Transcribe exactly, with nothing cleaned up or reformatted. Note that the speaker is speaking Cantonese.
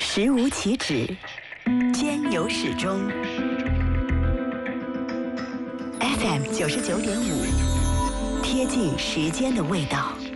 时无其止，间有始终。F M 九十九点五，贴近时间的味道。